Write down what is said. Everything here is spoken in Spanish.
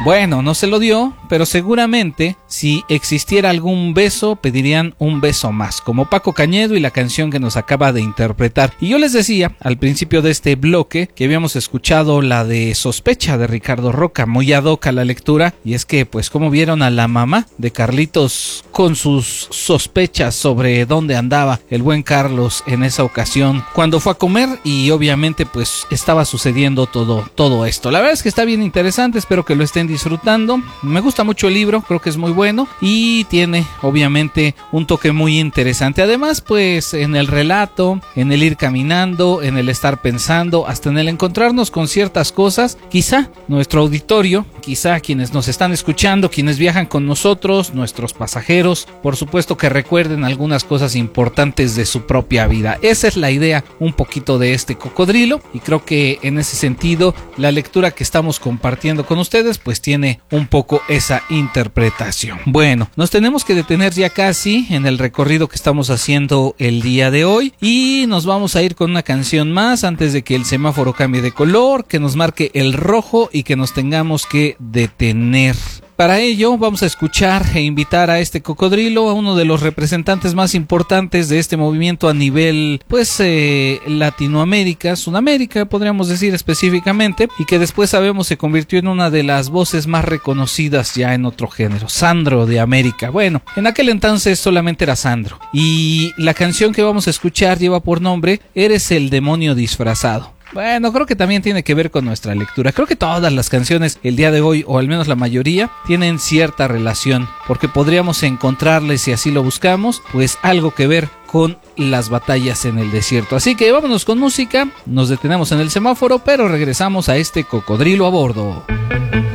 Bueno, no se lo dio, pero seguramente si existiera algún beso, pedirían un beso más, como Paco Cañedo y la canción que nos acaba de interpretar. Y yo les decía al principio de este bloque que habíamos escuchado la de Sospecha de Ricardo Roca, muy ad hoc a la lectura, y es que pues como vieron a la mamá de Carlitos con sus sospechas sobre dónde andaba el buen Carlos en esa ocasión cuando fue a comer, y obviamente pues estaba sucediendo todo esto. La verdad es que está bien interesante, espero que lo estén disfrutando. Me gusta mucho el libro, creo que es muy bueno y tiene obviamente un toque muy interesante. Además, pues en el relato, en el ir caminando, en el estar pensando, hasta en el encontrarnos con ciertas cosas, quizá nuestro auditorio, quizá quienes nos están escuchando, quienes viajan con nosotros, nuestros pasajeros, por supuesto que recuerden algunas cosas importantes de su propia vida. Esa es la idea un poquito de este cocodrilo, y creo que en ese sentido la lectura que estamos compartiendo con ustedes pues tiene un poco esa interpretación. Bueno, nos tenemos que detener ya casi en el recorrido que estamos haciendo el día de hoy, y nos vamos a ir con una canción más antes de que el semáforo cambie de color, que nos marque el rojo y que nos tengamos que detener. Para ello vamos a escuchar e invitar a este cocodrilo, a uno de los representantes más importantes de este movimiento a nivel Latinoamérica, Sudamérica podríamos decir específicamente, y que después sabemos se convirtió en una de las voces más reconocidas ya en otro género, Sandro de América. Bueno, en aquel entonces solamente era Sandro, y la canción que vamos a escuchar lleva por nombre Eres el demonio disfrazado. Bueno, creo que también tiene que ver con nuestra lectura. Creo que todas las canciones el día de hoy, o al menos la mayoría, tienen cierta relación, porque podríamos encontrarles, si así lo buscamos, pues algo que ver con las batallas en el desierto. Así que vámonos con música, nos detenemos en el semáforo, pero regresamos a este cocodrilo a bordo.